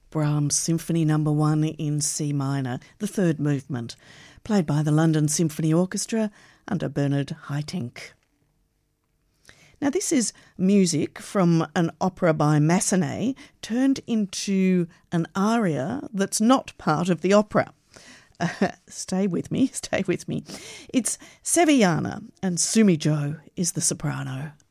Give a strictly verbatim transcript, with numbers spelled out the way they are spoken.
Brahms Symphony Number One in C minor, the third movement, played by the London Symphony Orchestra under Bernard Haitink. Now, this is music from an opera by Massenet turned into an aria that's not part of the opera. Uh, stay with me, stay with me. It's Sevillana, and Sumi Jo is the soprano.